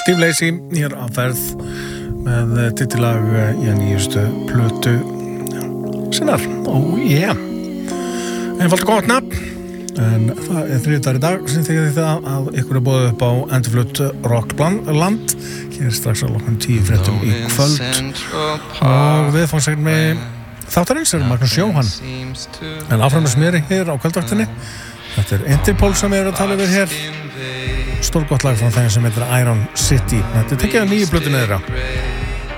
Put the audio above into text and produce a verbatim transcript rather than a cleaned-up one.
Steve Lacy hér á ferð með titilag í nýjustu plötu sinnar. Ó, yeah. Einfalt gott nafn, en það er þriðjudagur í dag sem þykir því það að ykkur er boðið upp á endurflutt Rockland. Hér strax að loknum tíu fréttum í kvöld og viðfangsefni þáttarins er Magnús Jóhann. En áfram með smeri hér á kvöldvaktinni. Þetta er Interpol sem er að tala við hér. Stórgott lag frá þeim sem heitir Iron City. Þetta er tekið að nýju plötunni þeirra.